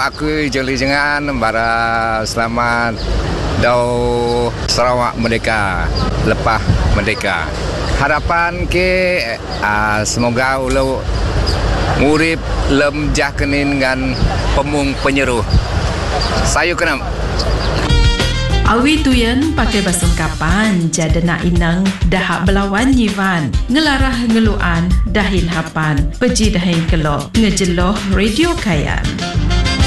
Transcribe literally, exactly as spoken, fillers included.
aku joli jangan bara selamat dau Sarawak merdeka, lepas merdeka. Harapan ke uh, semoga ulau murid lem jah kenin dengan pemung penyeruh. Sayu kenam. Awi tuyen pakai basung kapan jada nak inang dahak belawan yivan ngelarah ngeluan dahin hapan peji dahin kelok ngejeloh radio kayan.